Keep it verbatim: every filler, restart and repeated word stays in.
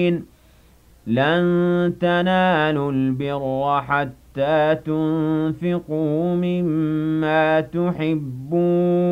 الْمُؤْمِنِينَ لَن تَنَالُوا الْبِرَّ حَتَّىٰ تُنفِقُوا مِمَّا تُحِبُّونَ